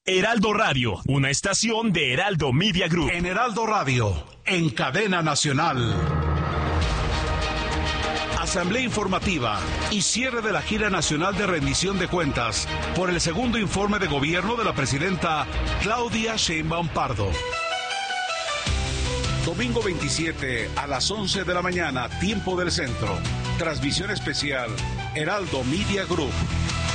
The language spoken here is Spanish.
Heraldo Radio, una estación de Heraldo Media Group. En Heraldo Radio, en cadena nacional. Asamblea informativa y cierre de la gira nacional de rendición de cuentas por el segundo informe de gobierno de la presidenta Claudia Sheinbaum Pardo. Domingo 27 a las 11 de la mañana, tiempo del centro. Transmisión especial, Heraldo Media Group.